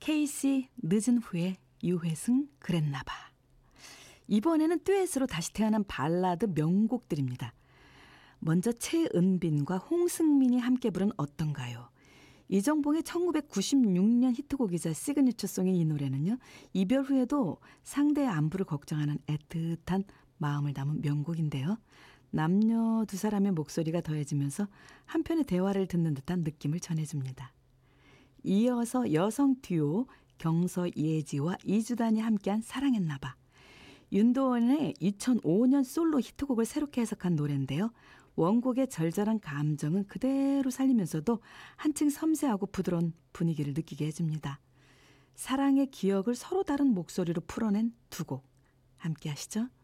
케이씨 늦은 후에 유회승 그랬나봐. 이번에는 듀엣으로 다시 태어난 발라드 명곡들입니다. 먼저 최은빈과 홍승민이 함께 부른 어떤가요? 이정봉의 1996년 히트곡이자 시그니처송인 이 노래는요. 이별 후에도 상대의 안부를 걱정하는 애틋한 마음을 담은 명곡인데요. 남녀 두 사람의 목소리가 더해지면서 한편의 대화를 듣는 듯한 느낌을 전해줍니다. 이어서 여성 듀오 경서예지와 이주단이 함께한 사랑했나봐. 윤도원의 2005년 솔로 히트곡을 새롭게 해석한 노래인데요. 원곡의 절절한 감정은 그대로 살리면서도 한층 섬세하고 부드러운 분위기를 느끼게 해줍니다. 사랑의 기억을 서로 다른 목소리로 풀어낸 두 곡 함께 하시죠.